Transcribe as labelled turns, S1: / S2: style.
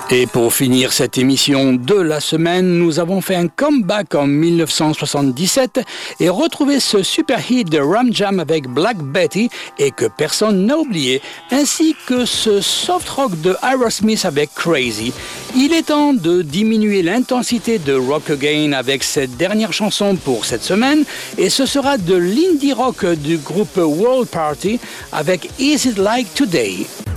S1: Et pour finir cette émission de la semaine, nous avons fait un comeback en 1977 et retrouvé ce super hit de Ram Jam avec Black Betty et que personne n'a oublié, ainsi que ce soft rock de Aerosmith avec Crazy. Il est temps de diminuer l'intensité de Rock Again avec cette dernière chanson pour cette semaine et ce sera de l'indie rock du groupe World Party avec Is It Like Today.